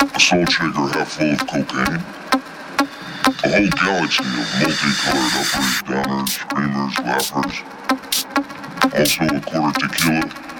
a salt shaker half full of cocaine, a whole galaxy of multicolored uppers, downers, screamers, laughers, also a quarter tequila,